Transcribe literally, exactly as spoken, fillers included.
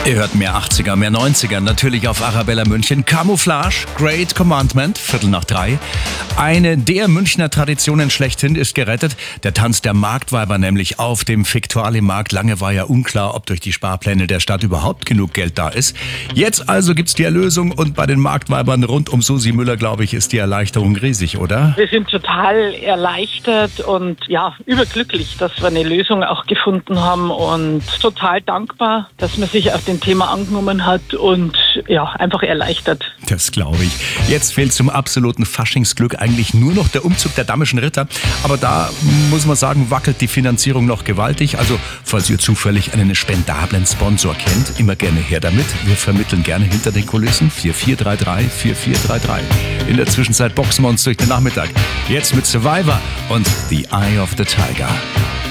Ihr hört mehr achtziger, mehr neunziger, natürlich auf Arabella München. Camouflage, Great Commandment, Viertel nach drei. Eine der Münchner Traditionen schlechthin ist gerettet. Der Tanz der Marktweiber nämlich auf dem Viktualienmarkt. Lange war ja unklar, ob durch die Sparpläne der Stadt überhaupt genug Geld da ist. Jetzt also gibt's die Erlösung und bei den Marktweibern rund um Susi Müller, glaube ich, ist die Erleichterung riesig, oder? Wir sind total erleichtert und ja, überglücklich, dass wir eine Lösung auch gefunden haben und total dankbar, dass man sich auf den Thema angenommen hat und ja, einfach erleichtert. Das glaube ich. Jetzt fehlt zum absoluten Faschingsglück eigentlich nur noch der Umzug der Dammischen Ritter. Aber da muss man sagen, wackelt die Finanzierung noch gewaltig. Also falls ihr zufällig einen spendablen Sponsor kennt, immer gerne her damit. Wir vermitteln gerne hinter den Kulissen. vier vier drei drei, vier vier drei drei. In der Zwischenzeit boxen wir uns durch den Nachmittag. Jetzt mit Survivor und The Eye of the Tiger.